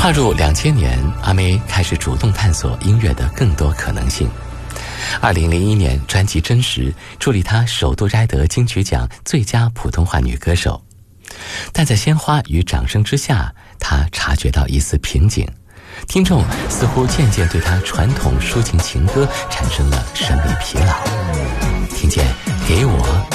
跨入2000年，阿妹开始主动探索音乐的更多可能性。2001年专辑《真实》助力她首度摘得金曲奖最佳普通话女歌手。但在鲜花与掌声之下，她察觉到一丝瓶颈，听众似乎渐渐对她传统抒情情歌产生了审美疲劳。听见给我